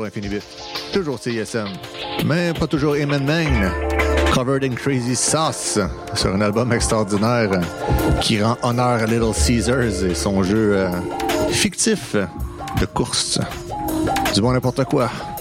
toujours Infinibit, toujours CISM, mais pas toujours Eman Main, covered in Crazy Sauce, sur un album extraordinaire qui rend honneur à Little Caesars et son jeu fictif de course. Du bon n'importe quoi.